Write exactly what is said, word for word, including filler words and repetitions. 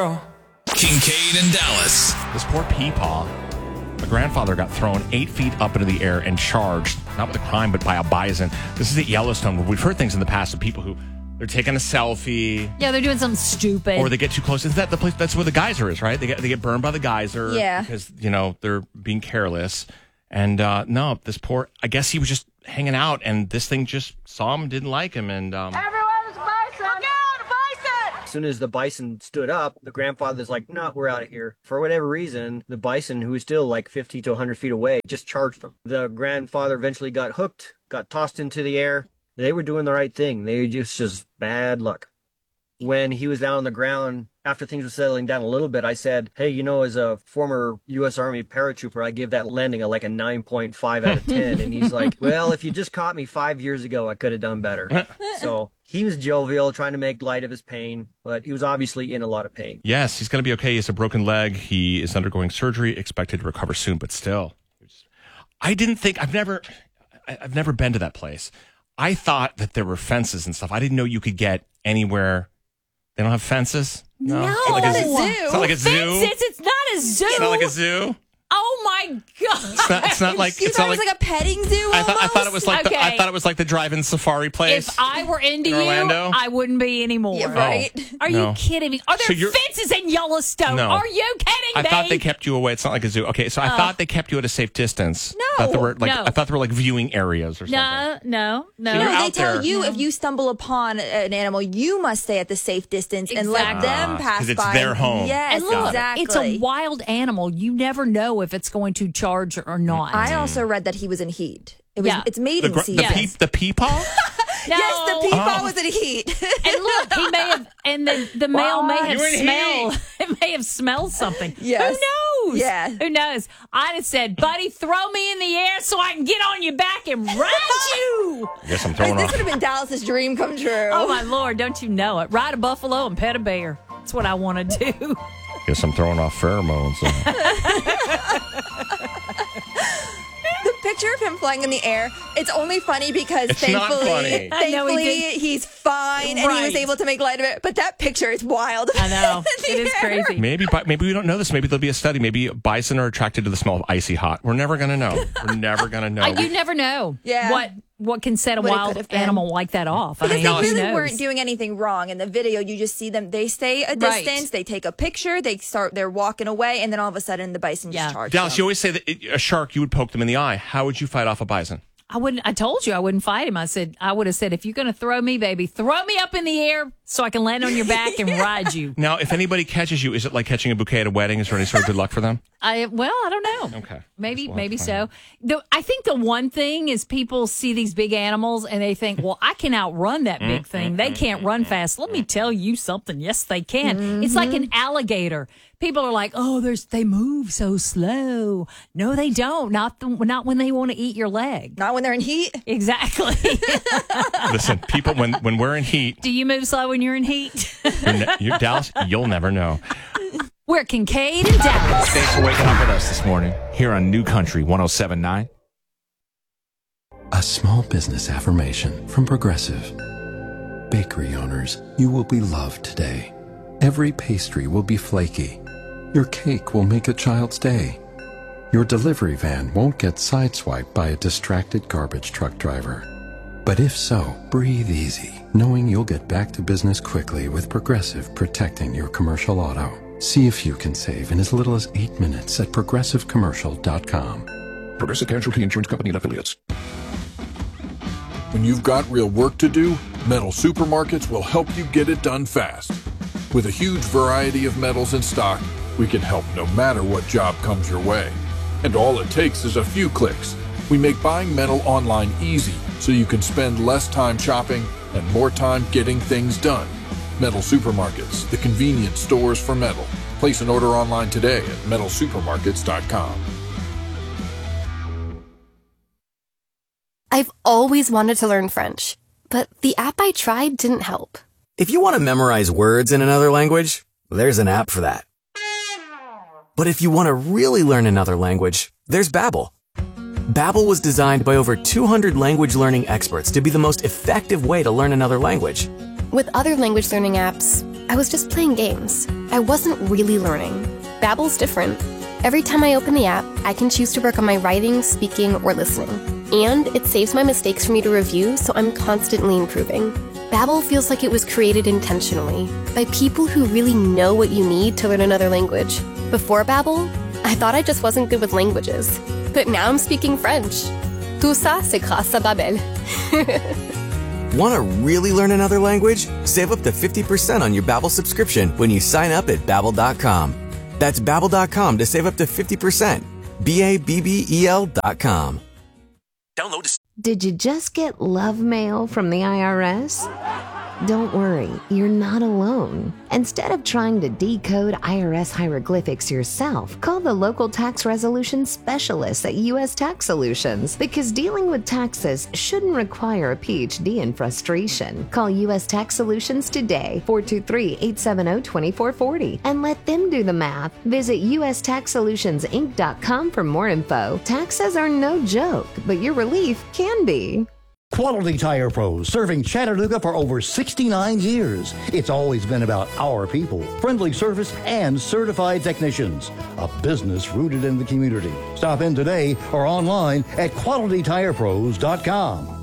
Kincaid and Dallas. This poor Peepaw, the grandfather got thrown eight feet up into the air and charged, not with a crime, but by a bison. This is at Yellowstone, where we've heard things in the past of people who, they're taking a selfie. Yeah, they're doing something stupid. Or they get too close. Is that the place? That's where the geyser is, right? They get, they get burned by the geyser. Yeah. Because, you know, they're being careless. And, uh, no, this poor, I guess he was just hanging out, and this thing just saw him, didn't like him, and, um... As soon as the bison stood up, the grandfather's like, no, we're out of here. For whatever reason, the bison, who was still like fifty to one hundred feet away, just charged them. The grandfather eventually got hooked, got tossed into the air. They were doing the right thing. They just, just bad luck. When he was down on the ground, after things were settling down a little bit, I said, hey, you know, as a former U S Army paratrooper, I give that landing a, like a nine point five out of ten. And he's like, well, if you just caught me five years ago, I could have done better. So he was jovial, trying to make light of his pain, but he was obviously in a lot of pain. Yes, he's going to be okay. He has a broken leg. He is undergoing surgery, expected to recover soon, but still. I didn't think, I've never, I've never been to that place. I thought that there were fences and stuff. I didn't know you could get anywhere. They don't have fences? No. It's not like a It's zoo. a zoo. It's not like a zoo. Fences, it's not a zoo. It's not like a zoo. Oh my god! It's not, it's not like You it's thought not it was like, a petting zoo I thought I thought it was like the, I Okay. thought it was like the drive-in safari place. If I were into in you, Orlando? I wouldn't be anymore. Yeah, right. Oh. Are No. you kidding me? Are there So you're- fences in Yellowstone? No. Are you kidding I me? thought they kept you away. It's not like a zoo. Okay, so I thought they kept you at a safe distance. No. I thought there were like No. I thought there were like viewing areas or something. No, no, no. So you're No, they out tell there. you if you stumble upon an animal, you must stay at the safe distance and let Exactly. them Ah, pass 'cause it's by. their home. Yes, And look, exactly. it's a wild animal. You never know if it's going to charge or not. I also read that he was in heat. It was. Yeah. It's The mating gr- the, season. peep, the peepaw? No. Yes, the peepaw Oh. was in heat. And look, he may have, and the, the male may have You in smelled, it may have smelled something. Yes. Who knows? Yeah. Who knows? I'd have said, buddy, throw me in the air so I can get on your back and ride you. I guess I'm throwing This off. would have been Dallas's dream come true. Oh, my Lord, don't you know it? Ride a buffalo and pet a bear. That's what I want to do. Guess I'm throwing off pheromones. The picture of him flying in the air, it's only funny because It's not thankfully, funny. I know he thankfully did. he's fine and he was Right. able to make light of it. But that picture is wild. I know. In It the is air. crazy. Maybe, bi- maybe we don't know this. Maybe there'll be a study. Maybe bison are attracted to the smell of icy hot. We're never gonna know. We're never gonna know. Uh, you never know Yeah. what what can set a What it could wild have been. animal like that off. I Because mean, they Dallas- who really knows? weren't doing anything wrong. In the video, you just see them. They stay a Right. distance. They take a picture. They start. They're walking away, and then all of a sudden, the bison Yeah. just charges Dallas, you them. always say that it- a shark, you would poke them in the eye. How would you fight off a bison? I wouldn't. I told you I wouldn't fight him. I said I would have said, if you're going to throw me, baby, throw me up in the air so I can land on your back and ride you. Now, if anybody catches you, is it like catching a bouquet at a wedding? Is there any sort of good luck for them? I well, I don't know. Okay. Maybe, We'll have maybe to so. find The, I think the one thing is people see these big animals and they think, well, I can outrun that big thing. They can't run fast. Let me tell you something. Yes, they can. It's like an alligator. People are like, oh, there's they move so slow. No, they don't. Not the, not when they want to eat your leg. Not when they're in heat. Exactly. Listen, people, when, when we're in heat, Do you move slow when you're in heat? you're, ne- you're Dallas, you'll never know. We're Kincaid and Dallas. Thanks for waking up with us this morning here on New Country one oh seven point nine. A small business affirmation from Progressive. Bakery owners, you will be loved today. Every pastry will be flaky. Your cake will make a child's day. Your delivery van won't get sideswiped by a distracted garbage truck driver. But if so, breathe easy, knowing you'll get back to business quickly with Progressive protecting your commercial auto. See if you can save in as little as eight minutes at progressive commercial dot com. Progressive Casualty Insurance Company and Affiliates. When you've got real work to do, Metal Supermarkets will help you get it done fast. With a huge variety of metals in stock, we can help no matter what job comes your way. And all it takes is a few clicks. We make buying metal online easy so you can spend less time shopping and more time getting things done. Metal Supermarkets, the convenience stores for metal. Place an order online today at metal supermarkets dot com. I've always wanted to learn French, but the app I tried didn't help. If you want to memorize words in another language, there's an app for that. But if you want to really learn another language, there's Babbel. Babbel was designed by over two hundred language learning experts to be the most effective way to learn another language. With other language learning apps, I was just playing games. I wasn't really learning. Babbel's different. Every time I open the app, I can choose to work on my writing, speaking, or listening. And it saves my mistakes for me to review, so I'm constantly improving. Babbel feels like it was created intentionally by people who really know what you need to learn another language. Before Babbel, I thought I just wasn't good with languages. But now I'm speaking French. Tout ça, c'est grâce à Babbel. Want to really learn another language? Save up to fifty percent on your Babbel subscription when you sign up at babbel dot com. That's babbel dot com to save up to fifty percent. B A B B E L dot com. Download. Did you just get love mail from the I R S? Don't worry, you're not alone. Instead of trying to decode I R S hieroglyphics yourself, call the local tax resolution specialists at U S Tax Solutions, because dealing with taxes shouldn't require a P H D in frustration. Call U S Tax Solutions today, four two three, eight seven zero, two four four zero, and let them do the math. Visit U S tax solutions inc dot com for more info. Taxes are no joke, but your relief can be. Quality Tire Pros, serving Chattanooga for over sixty-nine years. It's always been about our people, friendly service, and certified technicians. A business rooted in the community. Stop in today or online at quality tire pros dot com.